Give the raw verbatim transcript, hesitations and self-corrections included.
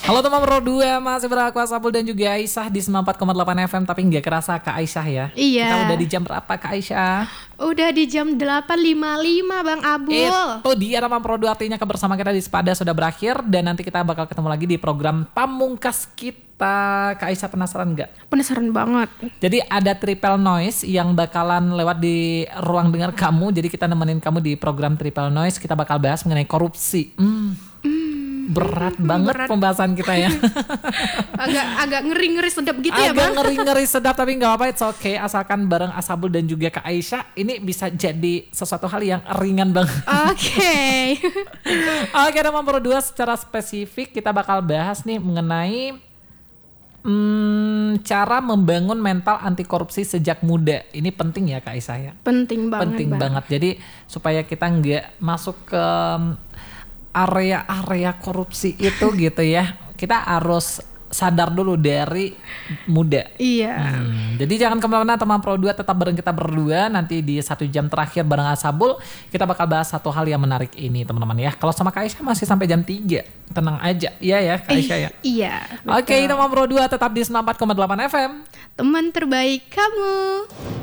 Halo teman Pro dua, masih bersama aku Asabul dan juga Aisyah di sembilan puluh empat koma delapan F M. Tapi nggak kerasa Kak Aisyah ya. Iya. Kita udah di jam berapa Kak Aisyah? Udah di jam delapan lima puluh lima Bang Abul. Itu dia teman Pro dua, artinya kebersamaan kita di Sepada sudah berakhir. Dan nanti kita bakal ketemu lagi di program Pamungkas kita. Kak Aisyah penasaran nggak? Penasaran banget. Jadi ada Triple Noise yang bakalan lewat di ruang dengar kamu. Jadi kita nemenin kamu di program Triple Noise. Kita bakal bahas mengenai korupsi. Hmm. Berat banget berat. Pembahasan kita ya. agak agak ngeri-ngeri sedap gitu agak ya Bang. Agak ngeri-ngeri sedap tapi gak apa-apa, it's okay. Asalkan bareng Asabul dan juga Kak Aisyah, ini bisa jadi sesuatu hal yang ringan banget. Oke. Okay. Oke teman Pro dua, secara spesifik kita bakal bahas nih mengenai hmm, cara membangun mental anti korupsi sejak muda. Ini penting ya Kak Aisyah ya. Penting banget. Penting bang. banget. Jadi supaya kita nggak masuk ke area-area korupsi itu gitu ya, kita harus sadar dulu dari muda. Iya. Hmm, jadi jangan kemana-mana teman Pro dua, tetap bareng kita berdua. Nanti di satu jam terakhir bareng Asabul, kita bakal bahas satu hal yang menarik ini teman-teman ya. Kalau sama Kak Aisyah masih sampai jam tiga, tenang aja. Iya ya Kak Aisyah ya. Iya. Oke okay, teman Pro dua, tetap di sembilan puluh empat koma delapan F M. Teman terbaik kamu.